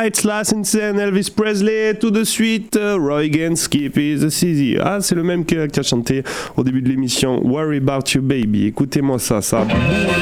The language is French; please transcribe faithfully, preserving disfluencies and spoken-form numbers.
Lights, Last in Scène, Elvis Presley, tout de suite, uh, Roy Again, Skip is the Easy. Ah, c'est le même qui a chanté au début de l'émission Worry About You Baby. Écoutez-moi ça, ça.